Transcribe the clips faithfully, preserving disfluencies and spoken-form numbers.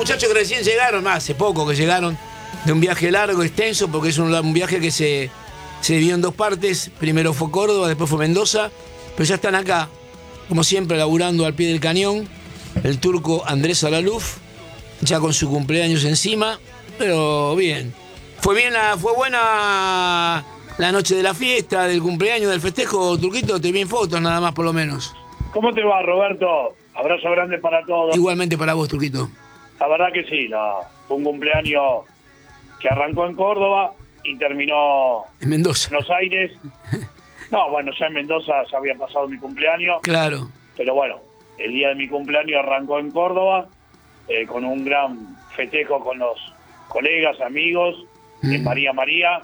muchachos que recién llegaron, más hace poco que llegaron de un viaje largo, extenso, porque es un, un viaje que se, se dividió en dos partes. Primero fue Córdoba, después fue Mendoza, pero ya están acá, como siempre, laburando al pie del cañón. El turco Andrés Alaluf, ya con su cumpleaños encima, pero bien. Fue bien, la, fue buena la noche de la fiesta, del cumpleaños, del festejo, Turquito. Te vi en fotos nada más, por lo menos. ¿Cómo te va, Roberto? Abrazo grande para todos. Igualmente para vos, Turquito. La verdad que sí, no. Fue un cumpleaños que arrancó en Córdoba y terminó en Mendoza. En Buenos Aires. No, bueno, ya en Mendoza ya había pasado mi cumpleaños. Claro. Pero bueno, el día de mi cumpleaños arrancó en Córdoba, eh, con un gran festejo con los colegas, amigos, mm. de María María,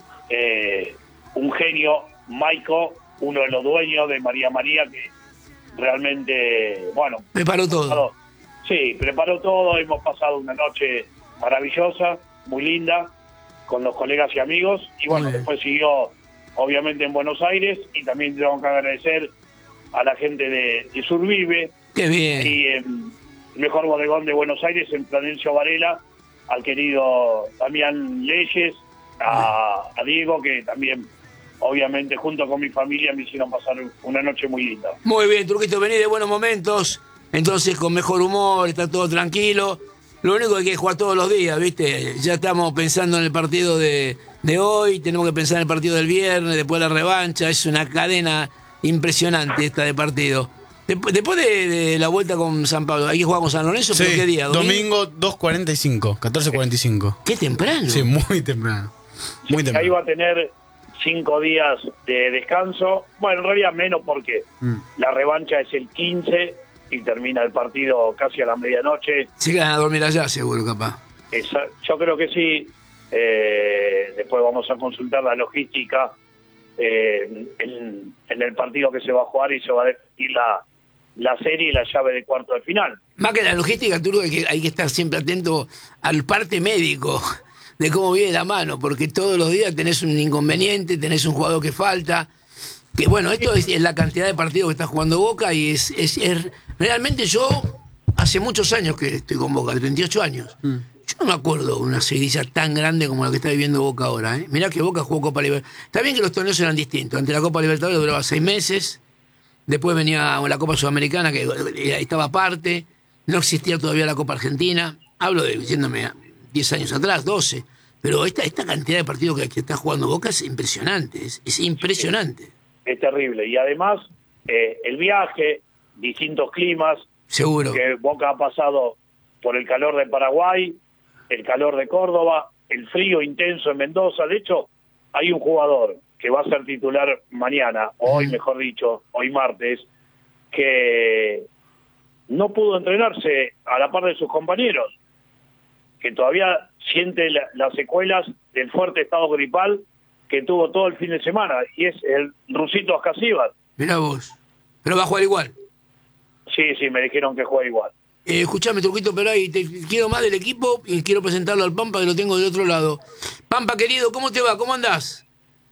eh, un genio, Maico, uno de los dueños de María María, que realmente, bueno... Preparó todo. Preparó, sí, preparó todo, hemos pasado una noche maravillosa, muy linda, con los colegas y amigos, y bueno, después siguió, obviamente, en Buenos Aires, y también tengo que agradecer a la gente de, de Survive. ¡Qué bien! Y eh, el mejor bodegón de Buenos Aires, en Florencio Varela, al querido Damián Leyes, a, a Diego, que también, obviamente, junto con mi familia, me hicieron pasar una noche muy linda. Muy bien, Turquito, vení de buenos momentos, entonces con mejor humor, está todo tranquilo. Lo único que hay que jugar todos los días, ¿viste? Ya estamos pensando en el partido de, de hoy, tenemos que pensar en el partido del viernes, después la revancha, es una cadena impresionante esta de partido. Después, después de, de la vuelta con San Pablo, ¿hay que jugar con San Lorenzo? Sí, ¿Pero qué día? ¿Domingo? Domingo dos cuarenta y cinco, catorce cuarenta y cinco. ¿Qué temprano? Sí, muy temprano. Muy sí, temprano. ahí va a tener cinco días de descanso. Bueno, en realidad menos porque mm. la revancha es el quince y termina el partido casi a la medianoche. Se quedan a dormir allá, seguro, capaz. Esa, yo creo que sí. Eh, después vamos a consultar la logística eh, en, en el partido que se va a jugar y se va a definir la, la serie y la llave de cuarto de final. Más que la logística, Turco, hay que, hay que estar siempre atento al parte médico de cómo viene la mano, porque todos los días tenés un inconveniente, tenés un jugador que falta. Que bueno, esto es, es la cantidad de partidos que está jugando Boca y es, es, es... Realmente yo, hace muchos años que estoy con Boca, de veintiocho años. Mm. Yo no me acuerdo de una seguidilla tan grande como la que está viviendo Boca ahora. ¿eh? Mirá que Boca jugó Copa Libertadores. Está bien que los torneos eran distintos. Ante la Copa Libertadores duraba seis meses. Después venía la Copa Sudamericana, que estaba aparte. No existía todavía la Copa Argentina. Hablo de, diciéndome, diez años atrás, doce. Pero esta, esta cantidad de partidos que, que está jugando Boca es impresionante. Es, es impresionante. Sí. Es terrible. Y además, eh, el viaje, distintos climas. Seguro. Que Boca ha pasado por el calor de Paraguay, el calor de Córdoba, el frío intenso en Mendoza. De hecho, hay un jugador que va a ser titular mañana, hoy mejor dicho, hoy martes, que no pudo entrenarse a la par de sus compañeros, que todavía siente la, las secuelas del fuerte estado gripal que tuvo todo el fin de semana, y es el Rusito Ascasíbar. Mirá vos, pero va a jugar igual. Sí, sí, me dijeron que juega igual. Eh, escuchame, Turquito, pero ahí te quiero más del equipo y quiero presentarlo al Pampa, que lo tengo del otro lado. Pampa, querido, ¿cómo te va? ¿Cómo andás?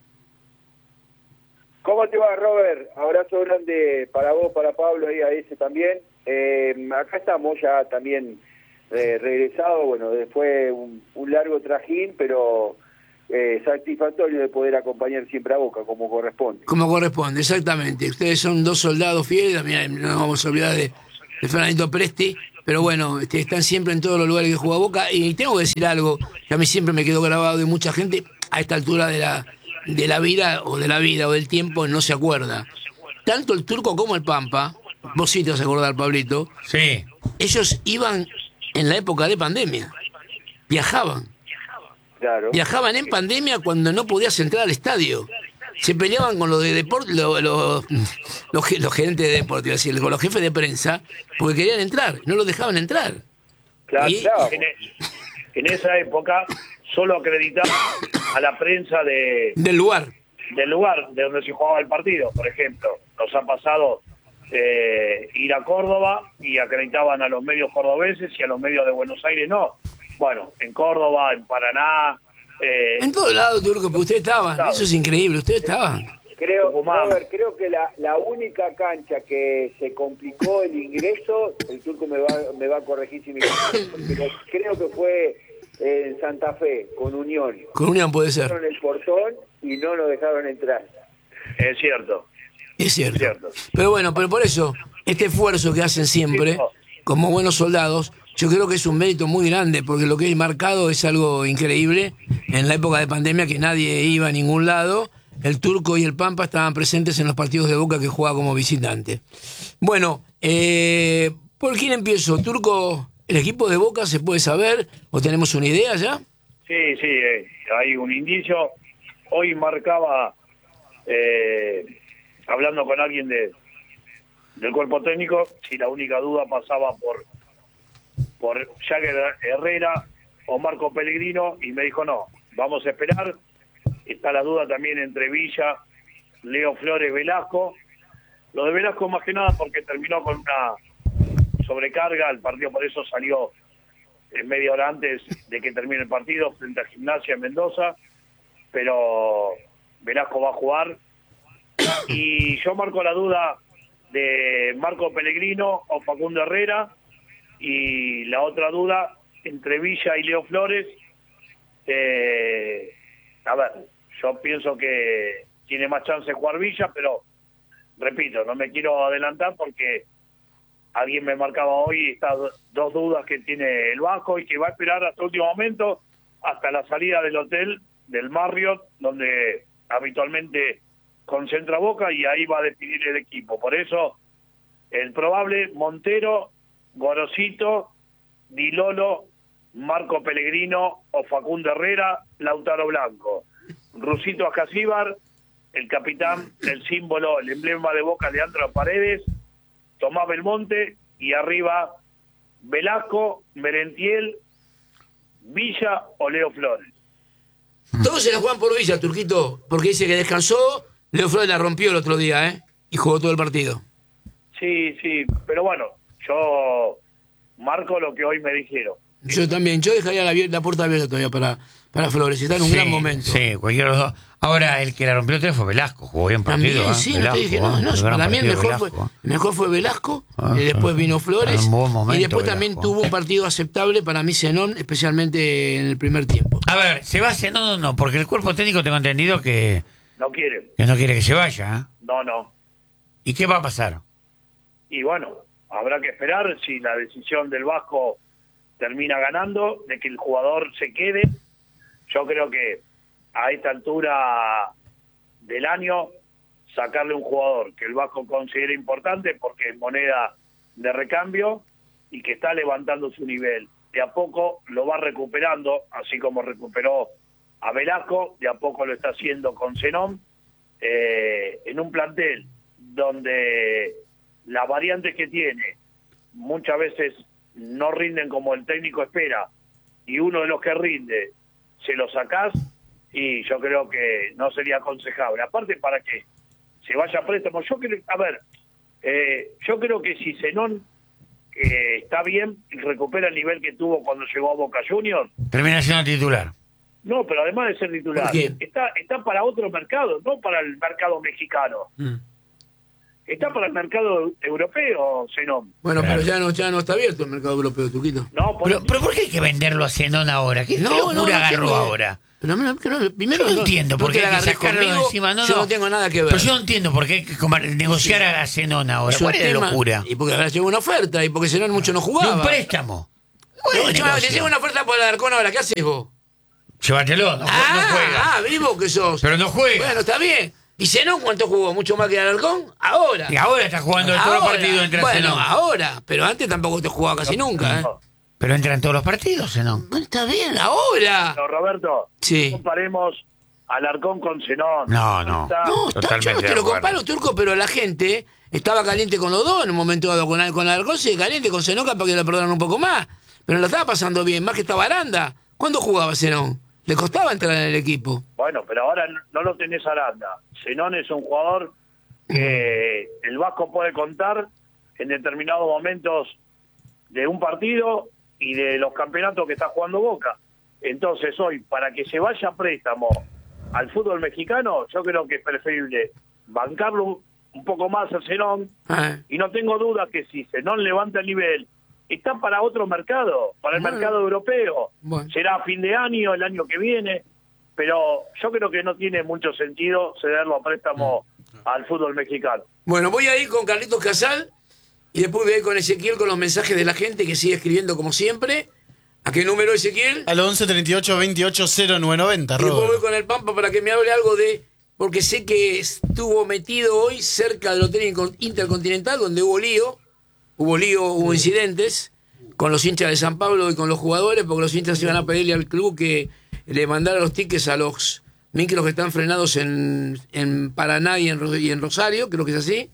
¿Cómo te va, Robert? Abrazo grande para vos, para Pablo y a ese también. Eh, acá estamos ya también eh, regresados, bueno, después un, un largo trajín, pero... Eh, satisfactorio de poder acompañar siempre a Boca, como corresponde. Como corresponde, exactamente. Ustedes son dos soldados fieles, mira, no nos vamos a olvidar de, de Fernandito Presti, pero bueno, este, están siempre en todos los lugares que juega Boca. Y tengo que decir algo que a mí siempre me quedó grabado de mucha gente, a esta altura de la, de la vida, o de la vida, o del tiempo, no se acuerda. Tanto el Turco como el Pampa, vos sí te vas a acordar, Pablito. Sí. Ellos iban en la época de pandemia, viajaban. Claro. Viajaban en pandemia cuando no podías entrar al estadio. Se peleaban con los de deporte, los, los, los, los gerentes de deporte, es decir, con los jefes de prensa, porque querían entrar, no los dejaban entrar. Claro, y, claro. En, en esa época solo acreditaban a la prensa de del lugar. Del lugar de donde se jugaba el partido, por ejemplo. Nos ha pasado eh, ir a Córdoba y acreditaban a los medios cordobeses y a los medios de Buenos Aires no. Bueno, en Córdoba, en Paraná... Eh, en todos lados, Turco, pero ustedes estaban. Claro. Eso es increíble, ustedes estaban. Creo, Tucumán. Robert, creo que la, la única cancha que se complicó el ingreso, el turco me va, me va a corregir si me equivoco, pero creo que fue en Santa Fe, con Unión. Con Unión puede ser. Fueron el portón y no nos dejaron entrar. Es cierto. Es cierto. Cierto. Pero bueno, pero por eso, este esfuerzo que hacen siempre, como buenos soldados, yo creo que es un mérito muy grande, porque lo que hay marcado es algo increíble. En la época de pandemia, que nadie iba a ningún lado, el Turco y el Pampa estaban presentes en los partidos de Boca que jugaba como visitante. Bueno, eh, ¿por quién empiezo? Turco, ¿el equipo de Boca se puede saber? ¿O tenemos una idea ya? Sí, sí, eh, hay un indicio. Hoy marcaba, eh, hablando con alguien de del cuerpo técnico, si la única duda pasaba por por Jagger Herrera o Marco Pellegrino, y me dijo no, vamos a esperar. Está la duda también entre Villa, Leo Flores, Velasco. Lo de Velasco más que nada porque terminó con una sobrecarga, el partido por eso salió en media hora antes de que termine el partido frente a Gimnasia en Mendoza, pero Velasco va a jugar. Y yo marco la duda de Marco Pellegrino o Facundo Herrera, y la otra duda entre Villa y Leo Flores. Eh, a ver, yo pienso que tiene más chance de jugar Villa, pero repito, no me quiero adelantar porque alguien me marcaba hoy estas dos dudas que tiene el Vasco y que va a esperar hasta el último momento, hasta la salida del hotel del Marriott, donde habitualmente concentra Boca, y ahí va a definir el equipo. Por eso, el probable: Montero, Gorosito, Di Lolo, Marco Pellegrino o Facundo Herrera, Lautaro Blanco, Rusito Ascasíbar, el capitán, el símbolo, el emblema de Boca, Leandro Paredes, Tomás Belmonte, y arriba Velasco, Merentiel, Villa o Leo Flores. Todos se la juegan por Villa, Turquito, porque dice que descansó. Leo Flores la rompió el otro día, ¿eh? Y jugó todo el partido. Sí, sí, pero bueno, yo marco lo que hoy me dijeron. Yo también, yo dejaría la, la puerta abierta todavía para, para Flores, está en un Sí, gran momento. Sí, cualquiera de los dos. Ahora, el que la rompió otra vez fue Velasco, jugó bien partido. También, ¿eh? sí, Velasco, no te dije, no, ¿eh? no, Un gran para mí el partido mejor, fue, Velasco, ¿eh? el mejor fue Velasco, Ah, y después ah, vino Flores, en buen momento y después también Velasco. tuvo un partido aceptable para mí Zenón, especialmente en el primer tiempo. A ver, ¿se va a hacer? No, no, no, porque el cuerpo técnico tengo entendido que, No quieren, que no quiere que se vaya. ¿eh? no, no. ¿Y qué va a pasar? Y bueno, habrá que esperar si la decisión del Vasco termina ganando, de que el jugador se quede. Yo creo que a esta altura del año, sacarle un jugador que el Vasco considera importante porque es moneda de recambio y que está levantando su nivel. De a poco lo va recuperando, así como recuperó a Velasco, de a poco lo está haciendo con Zenón, eh, en un plantel donde las variantes que tiene muchas veces no rinden como el técnico espera, y uno de los que rinde se lo sacás, y yo creo que no sería aconsejable. Aparte, para que se vaya a préstamo, yo creo, a ver, eh, yo creo que si Zenón eh, está bien y recupera el nivel que tuvo cuando llegó a Boca Juniors, Termina siendo titular. no, pero además de ser titular, ¿Por qué? está está para otro mercado, no para el mercado mexicano. Mm. Está para el mercado europeo, Zenón. Bueno, Claro. pero ya no, ya no está abierto el mercado europeo, Turquito. No, por Pero, pero ¿por qué hay que venderlo a Zenón ahora? ¿Qué No, locura no, no agarró entiendo. ahora? Pero a mí no- que no- primero Yo no entiendo por te qué la hay que agarrés sacarlo de conmigo, encima. No, yo no. no tengo nada que ver. Pero yo no entiendo por qué hay que comer- negociar a Zenón ahora. Es un ¿Cuál es la tema- locura? Y porque ahora llegó una oferta, y porque Zenón mucho no De jugaba. un préstamo. No, Bueno, chaval, te negocio. llega una oferta por el Alarcón ahora, ¿qué haces vos? Llévatelo, no, ah, no juega. ah, vivo que sos. Pero no juega. Bueno, está bien. ¿Y Zenón cuánto jugó? ¿Mucho más que el Alarcón? Ahora. Y ahora está jugando en todos los Ahora. partidos entre Bueno, Zenón. ahora. Pero antes tampoco te jugaba casi nunca, ¿eh? Pero entra en todos los partidos, Zenón. Bueno, está bien, ahora. No, Roberto, Sí. comparemos Alarcón con Zenón. No, no. Está- No, está, Totalmente yo no te de lo acuerdo. comparo, Turco, pero la gente estaba caliente con los dos en un momento dado. Con, con Alarcón sigue caliente, con Zenón para que le perdonan un poco más. Pero lo estaba pasando bien, más que estaba Aranda. ¿Cuándo jugaba Zenón? Le costaba entrar en el equipo. Bueno, pero ahora no- no lo tenés a Aranda. Zenón es un jugador que el Vasco puede contar en determinados momentos de un partido y de los campeonatos que está jugando Boca. Entonces hoy, para que se vaya a préstamo al fútbol mexicano, yo creo que es preferible bancarlo un poco más a Zenón, Ah, y no tengo duda que si Zenón levanta el nivel, está para otro mercado, para el Bueno. mercado europeo. Bueno. Será a fin de año, el año que viene, pero yo creo que no tiene mucho sentido cederlo a préstamo al fútbol mexicano. Bueno, voy a ir con Carlitos Casal y después voy a ir con Ezequiel con los mensajes de la gente que sigue escribiendo como siempre. ¿A qué número, Ezequiel? Al once treinta y ocho veintiocho cero nueve noventa, Y después voy Robert. con el Pampa para que me hable algo de... Porque sé que estuvo metido hoy cerca del Hotel Intercontinental, donde hubo lío, hubo lío, hubo incidentes con los hinchas de San Pablo y con los jugadores, porque los hinchas iban a pedirle al club que le mandara los tickets a los micros que están frenados en, en Paraná y en, Ro- y en Rosario, creo que es así.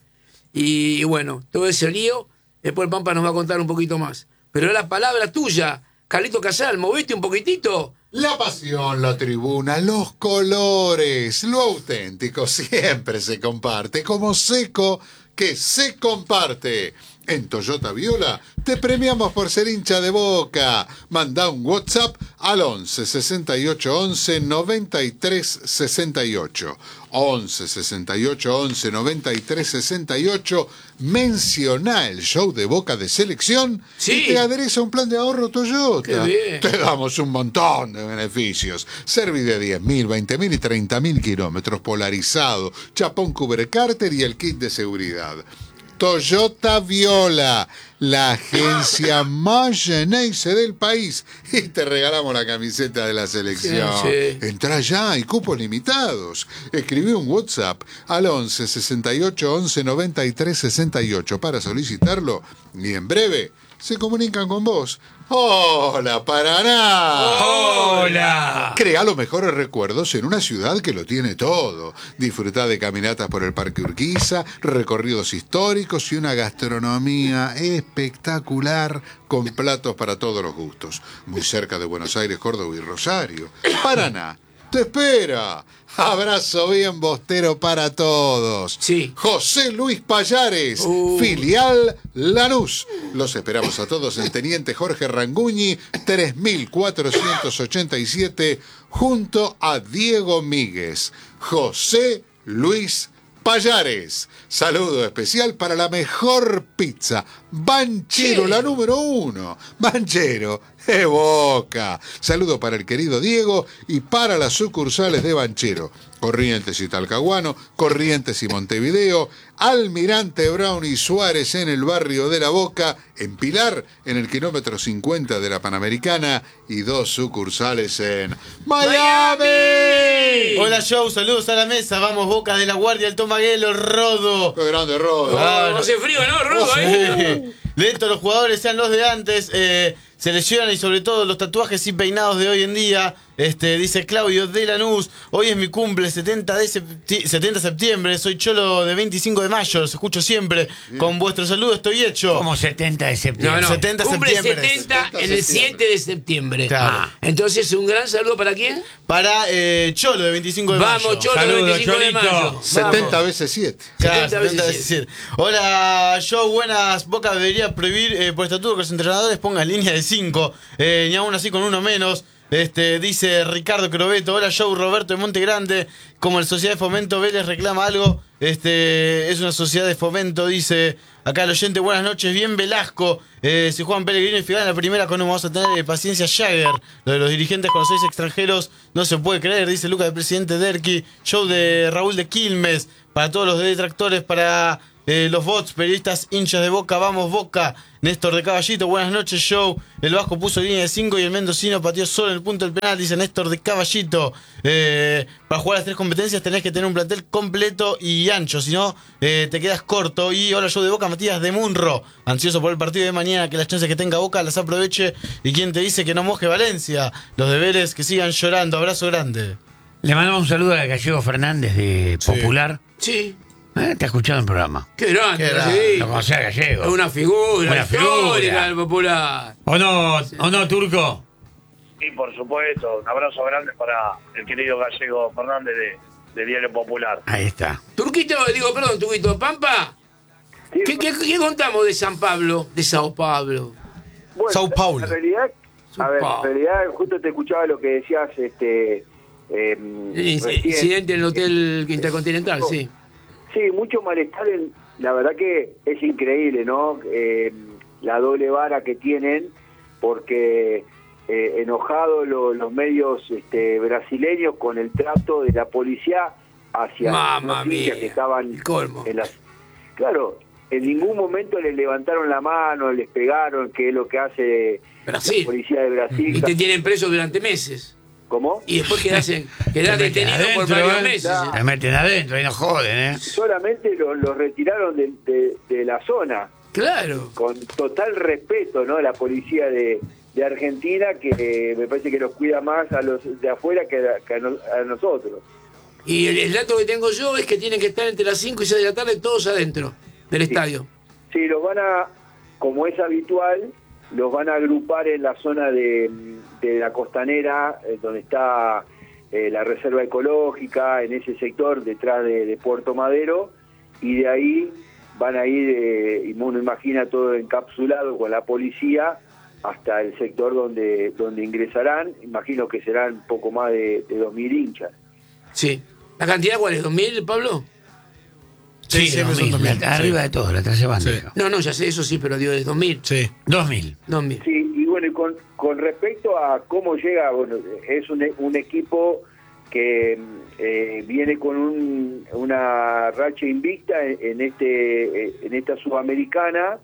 Y, y bueno, todo ese lío, después el Pampa nos va a contar un poquito más. Pero la palabra tuya, Carlito Casal, moviste un poquitito. La pasión, la tribuna, los colores, lo auténtico siempre se comparte, como Seco que se comparte. En Toyota Viola te premiamos por ser hincha de Boca. Manda un WhatsApp al once sesenta y ocho once noventa y tres sesenta y ocho. once sesenta y ocho once noventa y tres sesenta y ocho. Menciona el show de Boca de selección Sí. y te adereza un plan de ahorro Toyota. Qué bien. Te damos un montón de beneficios. Servi de diez mil, veinte mil y treinta mil kilómetros, polarizado, chapón cubre cárter y el kit de seguridad. Toyota Viola, la agencia más Geneise del país. Y te regalamos la camiseta de la selección. Sí, sí. Entrá ya, y cupos limitados. Escribí un WhatsApp al once sesenta y ocho once noventa y tres sesenta y ocho para solicitarlo. Y en breve se comunican con vos. ¡Hola, Paraná! ¡Hola! Crea los mejores recuerdos en una ciudad que lo tiene todo. Disfruta de caminatas por el Parque Urquiza, recorridos históricos y una gastronomía espectacular con platos para todos los gustos. Muy cerca de Buenos Aires, Córdoba y Rosario. Paraná te espera. Abrazo bien bostero para todos. Sí. José Luis Payares, Uh. filial Lanús. Los esperamos a todos en Teniente Jorge Ranguñi, tres mil cuatrocientos ochenta y siete, junto a Diego Míguez. José Luis Payares. Saludo especial para la mejor pizza. Banchero, Sí. la número uno. Banchero, de Boca. Saludo para el querido Diego y para las sucursales de Banchero. Corrientes y Talcahuano, Corrientes y Montevideo, Almirante Brown y Suárez en el barrio de La Boca, en Pilar, en el kilómetro cincuenta de la Panamericana, y dos sucursales en Miami. Hola, show, saludos a la mesa. Vamos, Boca de la Guardia, el Tomaguelo, el Rodo. Qué grande Rodo. Ah, No hace frío, ¿no, Rudo? ¿eh? Sí. Lento, los jugadores sean los de antes, eh, se lesionan y sobre todo los tatuajes y peinados de hoy en día. Este, dice Claudio de Lanús, hoy es mi cumple, setenta de septi- setenta de septiembre, soy cholo de veinticinco de mayo, los escucho siempre. Con vuestro saludo estoy hecho. Como setenta de septiembre. No, no. setenta de Cumple septiembre. setenta en el siete de septiembre. Claro. Ah, entonces, un gran saludo para quién? Para eh, Cholo de veinticinco de Vamos, mayo. Cholo, Saludos, veinticinco de Cholito. mayo. setenta Vamos. veces siete. Claro, setenta setenta veces veces siete. Hola, Joe, buenas. Boca debería prohibir eh, por estatuto que los entrenadores pongan línea de cinco, eh, ni aún así con uno menos. Este, dice Ricardo Crobeto, hola Joe, Roberto de Monte Grande, como la sociedad de fomento Vélez reclama algo, este, es una sociedad de fomento, dice acá el oyente, buenas noches, bien Velasco, eh, si juegan Pellegrino y Figal en la primera, ¿cómo vamos a tener eh, paciencia Jagger? Lo de los dirigentes con los seis extranjeros no se puede creer, dice Lucas, el presidente Derqui, Joe de Raúl de Quilmes, para todos los detractores, para eh, los bots, periodistas, hinchas de Boca, vamos Boca. Néstor de Caballito, buenas noches, show. El Vasco puso línea de cinco y el mendocino pateó solo en el punto del penal, dice Néstor de Caballito. Eh, para jugar las tres competencias tenés que tener un plantel completo y ancho, si no eh, te quedas corto. Y hola, show de Boca, Matías de Munro, ansioso por el partido de mañana, que las chances que tenga Boca las aproveche. Y quien te dice que no moje Valencia, los de Vélez que sigan llorando, abrazo grande. Le mandamos un saludo a Gallego Fernández de Popular. Sí. Eh, Te ha escuchado el programa. Qué grande. Qué grande. sí. Lo conocés a Gallego. Es una figura Una histórica figura. del Popular. ¿O no, o no, Turco? Y por supuesto, un abrazo grande para el querido Gallego Fernández de, de Diario Popular. Ahí está. Turquito, digo, perdón, Turquito, Pampa. ¿Qué, qué, qué contamos de San Pablo, de Sao Paulo? Bueno, Sao Paulo. En realidad, Sao a ver, Paulo. en realidad justo te escuchaba lo que decías, este, eh, El recién. incidente en el Hotel Intercontinental, sí. Sí, mucho malestar. En, la verdad que es increíble, ¿no? Eh, la doble vara que tienen, porque eh, enojados lo, los medios este, brasileños con el trato de la policía hacia Mamma los hinchas mía, que estaban el colmo. en las... Claro, en ningún momento les levantaron la mano, les pegaron, que es lo que hace Brasil. la policía de Brasil. Y te tienen preso durante meses. ¿Cómo? Y después quedás, en- quedás Te meten detenido por adentro, varios ¿eh? meses. Claro. Te meten adentro, ahí no joden, ¿eh? Solamente los lo retiraron de, de, de la zona, Claro. con total respeto, ¿no? La policía de, de Argentina, que eh, me parece que los cuida más a los de afuera que a, que a no- a nosotros. Y el, el dato que tengo yo es que tienen que estar entre las cinco y seis de la tarde todos adentro del estadio. Sí, los van a, como es habitual, los van a agrupar en la zona de, de la costanera, eh, donde está eh, la reserva ecológica, en ese sector detrás de, de Puerto Madero, y de ahí van a ir, eh, y uno imagina todo encapsulado con la policía, hasta el sector donde, donde ingresarán. Imagino que serán poco más de, de dos mil hinchas. Sí. ¿La cantidad cuál es? ¿dos mil, Pablo? Sí, siempre son dos mil. La- arriba de todo, la tercera bandeja. No, no, ya sé, eso sí, pero digo de dos mil. Sí. dos mil. dos mil. Sí, y bueno, y con, con respecto a cómo llega, bueno, es un, un equipo que eh, viene con un, una racha invicta en, en este en esta Sudamericana,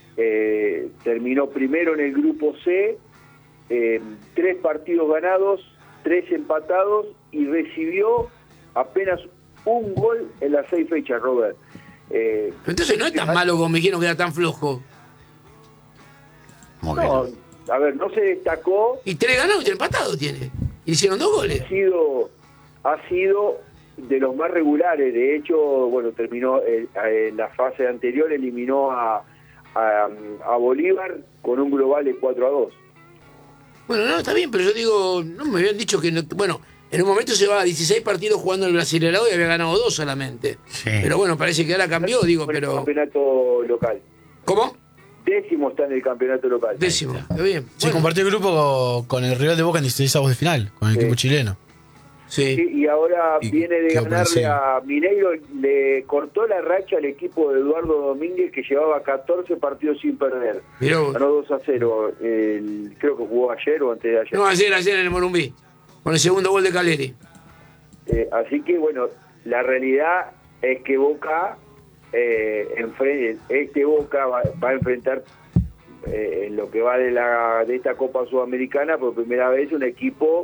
eh, terminó primero en el grupo C, eh, tres partidos ganados, tres empatados, y recibió apenas un gol en las seis fechas, Robert. Eh, Pero entonces no es tan malo como me dijeron que era tan flojo. ¿Cómo que no, no? a ver, no se destacó. Y tres ganados y tres empatados tiene. Hicieron dos goles. ha sido ha sido de los más regulares. De hecho, bueno, terminó eh, en la fase anterior, eliminó a, a, a Bolívar con un global de cuatro a dos. Bueno, no, está bien, pero yo digo, no me habían dicho que no, bueno, en un momento se va a dieciséis partidos jugando el Brasileirao y había ganado dos solamente. Sí. Pero bueno, parece que ahora cambió, digo, Fue el pero... campeonato local. ¿Cómo? Décimo está en el campeonato local. Décimo, está bien. Sí, Bueno, compartió el grupo con, con el rival de Boca en dieciséis avos de final, con el Sí. equipo chileno. sí. Sí, y ahora Y viene de quedó por ganarle encima. a Mineiro, le cortó la racha al equipo de Eduardo Domínguez, que llevaba catorce partidos sin perder. Mirá vos. Ganó dos a cero, el- creo que jugó ayer o antes de ayer. No, ayer, ayer en el Morumbí, con el segundo gol de Caleri. Eh, así que bueno, la realidad es que Boca, eh, enfre- este Boca va, va a enfrentar eh, en lo que va de, la, de esta Copa Sudamericana por primera vez un equipo...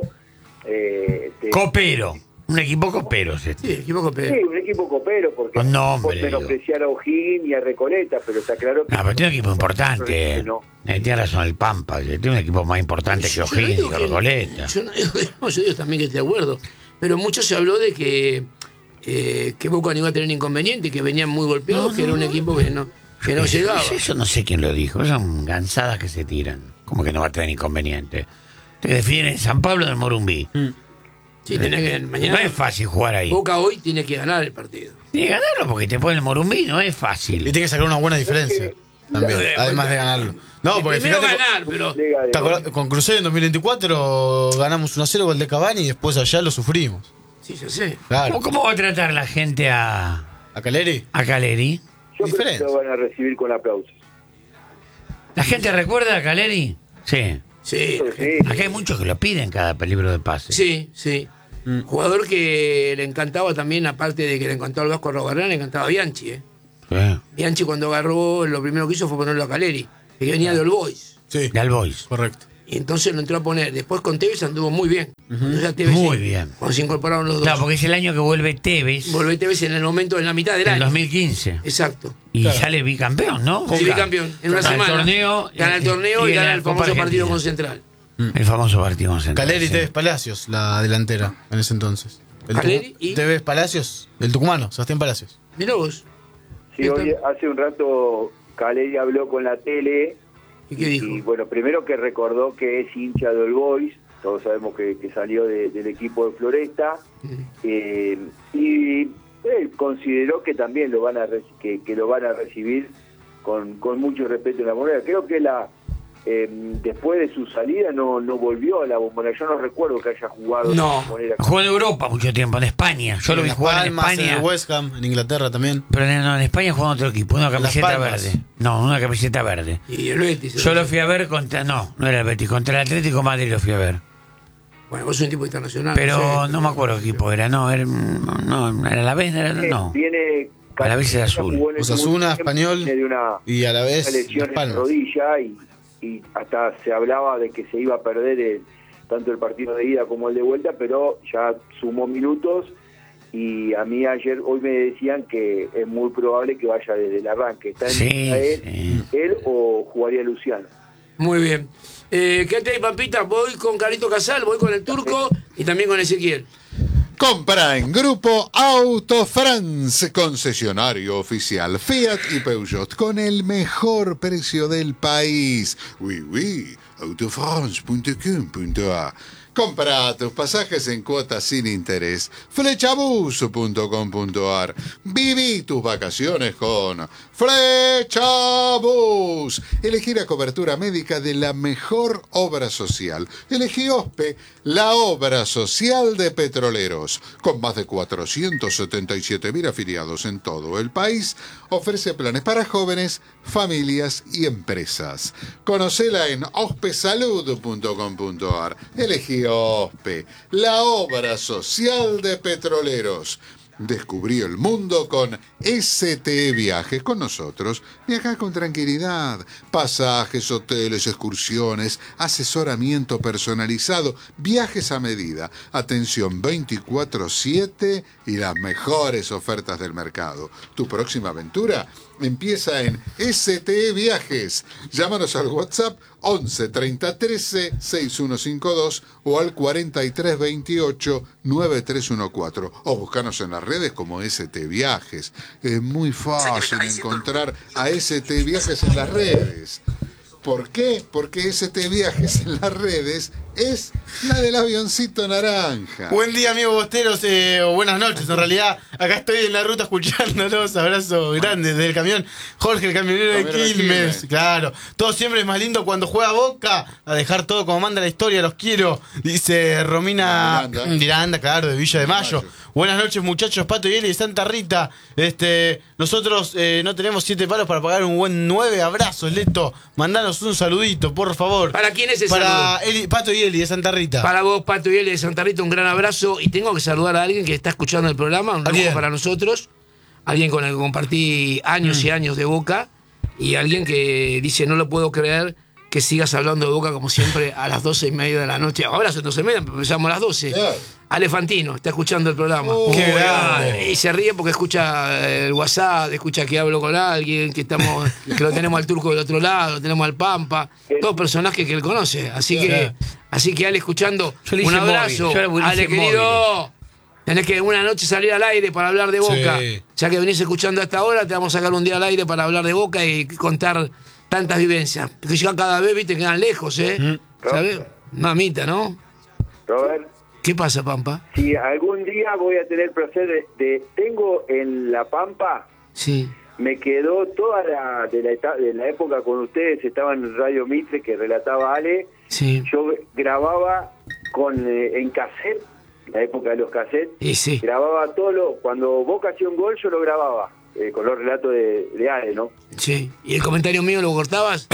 Eh, de- Copero. Un equipo copero es este. Sí, equivoco, sí, pero... un equipo copero, porque Con nombre, por menospreciar a O'Higgins y a Recoleta, pero está claro que... No, pero tiene un equipo importante. No. Eh, Tiene razón el Pampa, que tiene un equipo más importante que Yo no O'Higgins digo y que que- Recoleta. Yo no digo, no, yo digo también que estoy de acuerdo. Pero mucho se habló de que, eh, que Boca no iba a tener inconveniente, que venían muy golpeados, No, que era un no. equipo que no, que no Eso- llegaba. Eso no sé quién lo dijo, son gansadas que se tiran. Como que no va a tener inconveniente. Te defienden en San Pablo del Morumbí. Sí, tenés que, mañana, No es fácil jugar ahí. Boca hoy tiene que ganar el partido. Tiene que ganarlo porque te ponen el Morumbí, no es Y fácil. tiene que sacar una buena diferencia también, Eh, además de ganarlo. No, porque Primero fíjate, ganar, pero... Liga de- ¿te acordás? Con Cruzeiro en dos mil veinticuatro ganamos uno a cero gol de Cavani y después allá lo sufrimos. Sí, yo sé. Claro. ¿Cómo, cómo va a tratar la gente a, ¿A Caleri? a Caleri? Yo creo que diferencia. lo van a recibir con aplausos. ¿La gente recuerda a Caleri? Sí. Sí, Sí, Acá hay muchos que lo piden cada libro de pase. sí, sí. Jugador que le encantaba también, aparte de que le encantaba el Vasco Robarrán, le encantaba a Bianchi. ¿eh? Sí. Bianchi cuando agarró, lo primero que hizo fue ponerlo a Caleri, que venía de All Boys. Sí, De All Boys. correcto. Y entonces lo entró a poner. Después con Tevez anduvo muy bien. Entonces a Tevez Muy sí, bien. Cuando se incorporaron los dos. Claro, porque es el año que vuelve Tevez, Volvé Tevez en el momento, en la mitad del en año. dos mil quince. Exacto. Y Claro. sale bicampeón, ¿no? Sí, Boca. bicampeón. En una Gana semana. el torneo, Gana el torneo y, gana gana la el Copa famoso partido Argentina. con Central. El famoso partido con Central. Caleri y sí. Tevez Palacios, la delantera en ese entonces. El Caleri Tucu- y- Tevez Palacios, el tucumano, Sebastián Palacios. Mirá vos. Sí, hoy, hace un rato Caleri habló con la tele. ¿Y qué dijo? Y bueno, primero que recordó que es hincha de All Boys, todos sabemos que, que salió de- del equipo de Floresta, eh, y él consideró que también lo van a re- que, que lo van a recibir con, con mucho respeto en la moneda. Creo que la eh, después de su salida no no volvió a la Bombonera. Yo no recuerdo que haya jugado No. en la Bombonera. Jugó en Europa mucho tiempo, en España. Yo lo vi Las jugar en Palmas, España. en el West Ham, en Inglaterra también. Pero en, no, en España jugó en otro equipo, una camiseta Palmas. verde. No, una camiseta verde. Y el Betis. Yo lo fui a ver contra. No, no era el Betis, contra el Atlético de Madrid lo fui a ver. Bueno, vos sos un tipo internacional. Pero sé. no me acuerdo qué equipo era, no, era, no, era la vez, era, no. Tiene A la vez era azul. jugó en el Osasuna, segundo tiempo, Español tiene de una, y a la vez una lesión Las en la Palmas. rodilla y, y hasta se hablaba de que se iba a perder el- tanto el partido de ida como el de vuelta, pero ya sumó minutos y a mí ayer, hoy me decían que es muy probable que vaya desde el arranque. Está en Sí, él, sí. él o jugaría Luciano. Muy bien. Eh, quédate ahí, Pampita. Voy con Carito Casal, voy con el Turco y también con Ezequiel. Compra en Grupo Auto France, concesionario oficial Fiat y Peugeot con el mejor precio del país. Oui, oui, autofrance punto com punto a. Compra tus pasajes en cuotas sin interés. Flechabus punto com punto a r. Viví tus vacaciones con Flechabus. Elegí la cobertura médica de la mejor obra social. Elegí OSPE, la obra social de petroleros. Con más de cuatrocientos setenta y siete mil afiliados en todo el país, ofrece planes para jóvenes, familias y empresas. Conocela en ospesalud punto com punto a r. Elegí OSPE, la obra social de petroleros. Descubrí el mundo con S T Viajes. Con nosotros viajás con tranquilidad. Pasajes, hoteles, excursiones, asesoramiento personalizado, viajes a medida, atención veinticuatro siete y las mejores ofertas del mercado. Tu próxima aventura empieza en S T Viajes. Llámanos al WhatsApp once treinta trece sesenta y uno cincuenta y dos o al cuarenta y tres veintiocho noventa y tres catorce o buscanos en las redes como S T Viajes. Es muy fácil encontrar a S T Viajes en las redes. ¿Por qué? Porque S T Viajes en las redes es la del avioncito naranja. Buen día, amigos bosteros, eh, o buenas noches, en realidad. Acá estoy en la ruta escuchándolos. Abrazo grande desde el camión. Jorge, el camionero de Camionero de Quilmes. Quilmes. Claro. Todo siempre es más lindo cuando juega Boca. A dejar todo como manda la historia, los quiero. Dice Romina Miranda. Miranda, claro, de Villa de Mayo. Mayo. Buenas noches, muchachos. Pato y Eli de Santa Rita. Este, nosotros eh, no tenemos siete palos para pagar un buen nueve. Abrazos, Leto. Mandanos un saludito, por favor. ¿Para quién es ese Para saludo? Eli, Pato y Eli de Santa Rita. Para vos, Pato y Eli de Santa Rita, un gran abrazo. Y tengo que saludar a alguien que está escuchando el programa, un ¿A quién? lujo para nosotros. Alguien con el que compartí años y años de Boca. Y alguien que dice, no lo puedo creer que sigas hablando de Boca como siempre a las doce y media de la noche. Ahora son doce y media, empezamos a las doce. Claro. Ale Fantino está escuchando el programa. Oh, qué grande. Y se ríe porque escucha el WhatsApp, escucha que hablo con alguien, que estamos, que lo tenemos al Turco del otro lado, lo tenemos al Pampa, todos personajes que él conoce. Así que, así que Ale escuchando, Yo le un hice abrazo. móvil, yo le hice Ale querido, tenés que una noche salir al aire para hablar de Boca. Sí. Ya que venís escuchando hasta ahora, te vamos a sacar un día al aire para hablar de Boca y contar tantas vivencias. Porque ya cada vez, viste, quedan lejos, ¿eh? ¿Sabés? Mamita, ¿no? Robert, ¿Qué pasa, Pampa? si algún día voy a tener placer de, de- tengo en La Pampa, Sí. me quedó toda la de la, eta- de la época cuando ustedes estaban en Radio Mitre que relataba Ale, Sí. yo grababa con eh, en cassette, la época de los cassettes, Y sí. grababa todo lo, cuando Boca hacía un gol yo lo grababa, eh, con los relatos de, de Ale, ¿no? Sí. ¿Y el comentario mío lo cortabas?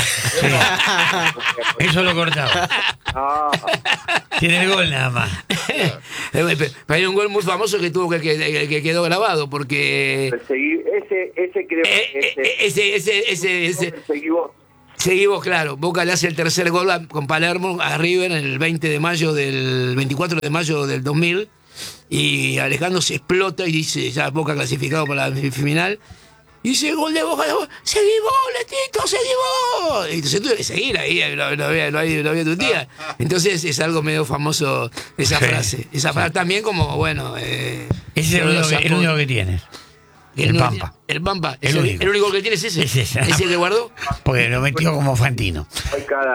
Eso lo cortaba. Ah, Tiene el gol nada más. Pero hay un gol muy famoso que tuvo que, que, que quedó grabado porque perseguí, ese, ese creo eh, eh, ese, ese, ese, ese, ese, perseguí vos. seguimos, claro. Boca le hace el tercer gol a- con Palermo a River en el veinte de mayo del veinticuatro de mayo del dos mil y Alejandro se explota y dice, ya Boca clasificado para la semifinal. Y dice, gol de Boca, de Boca, seguí vos, Letito, seguí vos. Y entonces tuve que seguir ahí, lo, lo, había, lo, había, lo había tu tía. Entonces es algo medio famoso esa Sí, frase. Esa frase también como, bueno... Eh, Ese es el lo único, que, sacó. el único que tienes. El único- Pampa. El Pampa. El ¿Es el, único. el único que tienes ese? Es ese. ¿Ese que guardó? Porque lo metió como Fantino. Hay cada